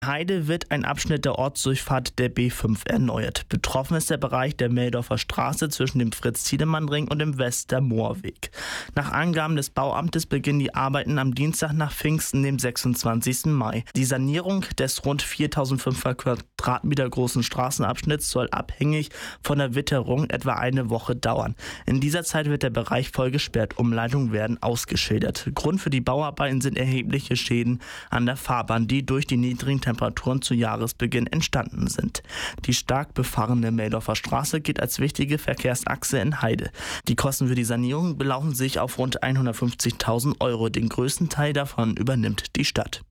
Heide wird ein Abschnitt der Ortsdurchfahrt der B5 erneuert. Betroffen ist der Bereich der Meldorfer Straße zwischen dem Fritz-Tiedemann-Ring und dem Westermoorweg. Nach Angaben des Bauamtes beginnen die Arbeiten am Dienstag nach Pfingsten, dem 26. Mai. Die Sanierung des rund 4.500 Quadratmeter großen Straßenabschnitts soll abhängig von der Witterung etwa eine Woche dauern. In dieser Zeit wird der Bereich voll gesperrt, Umleitungen werden ausgeschildert. Grund für die Bauarbeiten sind erhebliche Schäden an der Fahrbahn, die durch die niedrigen Temperaturen zu Jahresbeginn entstanden sind. Die stark befahrene Meldorfer Straße gilt als wichtige Verkehrsachse in Heide. Die Kosten für die Sanierung belaufen sich auf rund 150.000 Euro. Den größten Teil davon übernimmt die Stadt.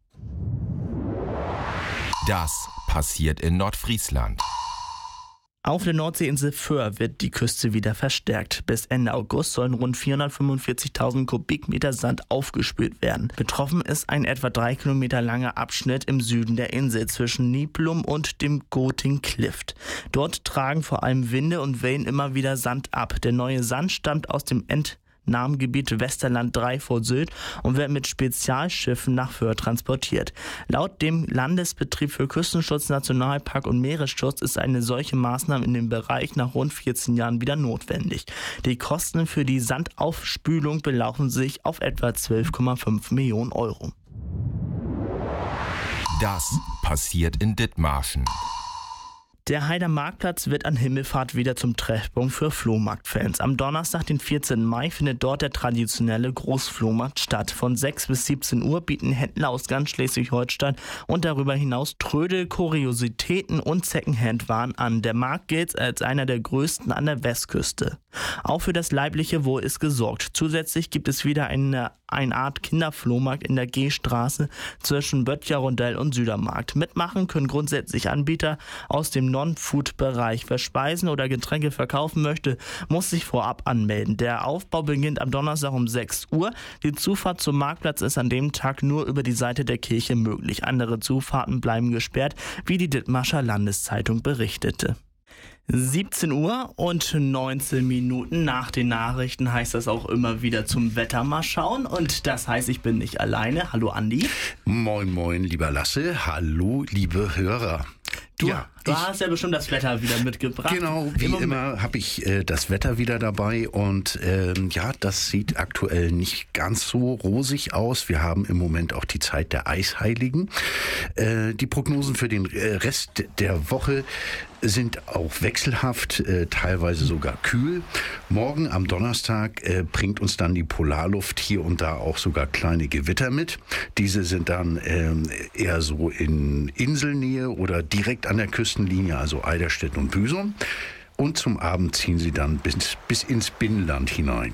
Das passiert in Nordfriesland. Auf der Nordseeinsel Föhr wird die Küste wieder verstärkt. Bis Ende August sollen rund 445.000 Kubikmeter Sand aufgespült werden. Betroffen ist ein etwa 3 Kilometer langer Abschnitt im Süden der Insel zwischen Niblum und dem Goting-Klift. Dort tragen vor allem Winde und Wellen immer wieder Sand ab. Der neue Sand stammt aus dem Entnahmegebiet Westerland 3 vor Sylt und wird mit Spezialschiffen nach Föhr transportiert. Laut dem Landesbetrieb für Küstenschutz, Nationalpark und Meeresschutz ist eine solche Maßnahme in dem Bereich nach rund 14 Jahren wieder notwendig. Die Kosten für die Sandaufspülung belaufen sich auf etwa 12,5 Millionen Euro. Das passiert in Dithmarschen. Der Heider Marktplatz wird an Himmelfahrt wieder zum Treffpunkt für Flohmarktfans. Am Donnerstag, den 14. Mai, findet dort der traditionelle Großflohmarkt statt. Von 6 bis 17 Uhr bieten Händler aus ganz Schleswig-Holstein und darüber hinaus Trödel, Kuriositäten und Secondhand-Waren an. Der Markt gilt als einer der größten an der Westküste. Auch für das leibliche Wohl ist gesorgt. Zusätzlich gibt es wieder eine Art Kinderflohmarkt in der G-Straße zwischen Böttcher-Rondell und Südermarkt. Mitmachen können grundsätzlich Anbieter aus dem Non-Food-Bereich. Wer Speisen oder Getränke verkaufen möchte, muss sich vorab anmelden. Der Aufbau beginnt am Donnerstag um 6 Uhr. Die Zufahrt zum Marktplatz ist an dem Tag nur über die Seite der Kirche möglich. Andere Zufahrten bleiben gesperrt, wie die Dithmarscher Landeszeitung berichtete. 17 Uhr und 19 Minuten nach den Nachrichten heißt das auch immer wieder zum Wetter mal schauen. Und das heißt, ich bin nicht alleine. Hallo Andi. Moin, moin, lieber Lasse. Hallo, liebe Hörer. Du hast ja bestimmt das Wetter wieder mitgebracht. Genau, wie immer habe ich das Wetter wieder dabei und das sieht aktuell nicht ganz so rosig aus. Wir haben im Moment auch die Zeit der Eisheiligen. Die Prognosen für den Rest der Woche sind auch wechselhaft, teilweise sogar kühl. Morgen am Donnerstag bringt uns dann die Polarluft hier und da auch sogar kleine Gewitter mit. Diese sind dann eher so in Inselnähe oder direkt an der Küstenlinie, also Eiderstedt und Büsum. Und zum Abend ziehen sie dann bis ins Binnenland hinein.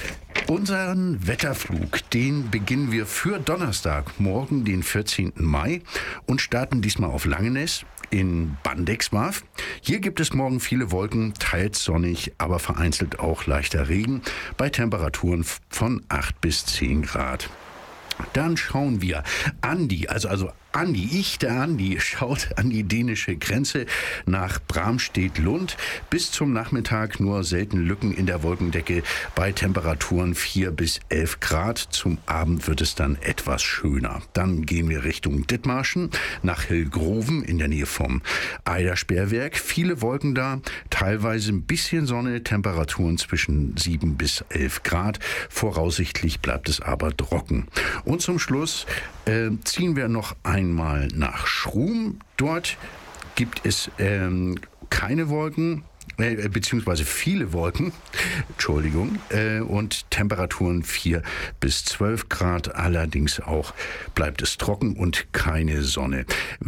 Unseren Wetterflug, den beginnen wir für Donnerstag, morgen, den 14. Mai und starten diesmal auf Langenes in Bandexmarf. Hier gibt es morgen viele Wolken, teils sonnig, aber vereinzelt auch leichter Regen bei Temperaturen von 8 bis 10 Grad. Dann schauen wir Andi, also der Andi schaut an die dänische Grenze nach Bramstedt-Lund. Bis zum Nachmittag nur selten Lücken in der Wolkendecke bei Temperaturen 4 bis 11 Grad. Zum Abend wird es dann etwas schöner. Dann gehen wir Richtung Dithmarschen nach Hillgroven in der Nähe vom Eidersperrwerk. Viele Wolken da, teilweise ein bisschen Sonne, Temperaturen zwischen 7 bis 11 Grad. Voraussichtlich bleibt es aber trocken. Und zum Schluss ziehen wir noch einmal nach Schrum. Dort gibt es keine Wolken, beziehungsweise viele Wolken, Entschuldigung, und Temperaturen 4 bis 12 Grad. Allerdings auch bleibt es trocken und keine Sonne.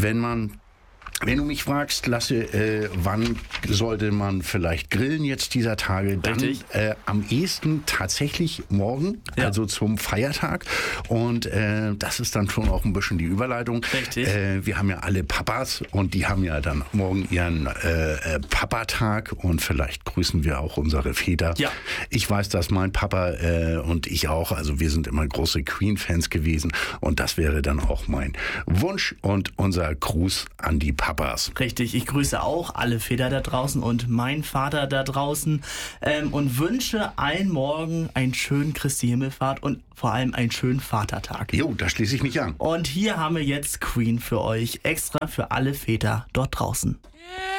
Wenn du mich fragst, Lasse, wann sollte man vielleicht grillen jetzt dieser Tage, dann am ehesten tatsächlich morgen, also zum Feiertag. Und das ist dann schon auch ein bisschen die Überleitung. Richtig. Wir haben ja alle Papas und die haben ja dann morgen ihren Papatag und vielleicht grüßen wir auch unsere Väter. Ja. Ich weiß, dass mein Papa und ich auch, also wir sind immer große Queen-Fans gewesen und das wäre dann auch mein Wunsch und unser Gruß an die Papas. Papas. Richtig, ich grüße auch alle Väter da draußen und meinen Vater da draußen und wünsche allen morgen einen schönen Christi Himmelfahrt und vor allem einen schönen Vatertag. Jo, da schließe ich mich an. Und hier haben wir jetzt Queen für euch, extra für alle Väter dort draußen. Yeah.